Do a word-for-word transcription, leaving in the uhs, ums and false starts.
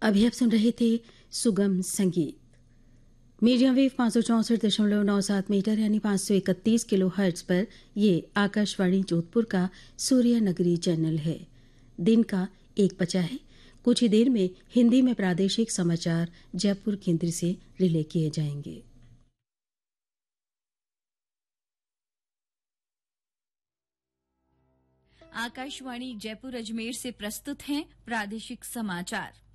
अभी आप सुन रहे थे सुगम संगीत। मीडियम वेव पाँच सौ चौंसठ दशमलव नौ सात मीटर यानी पाँच सौ इकतीस किलो हर्ट्ज पर ये आकाशवाणी जोधपुर का सूर्य नगरी चैनल है। दिन का एक बजा है। कुछ ही देर में हिंदी में प्रादेशिक समाचार जयपुर केंद्र से रिले किए जाएंगे। आकाशवाणी जयपुर अजमेर से प्रस्तुत हैं प्रादेशिक समाचार।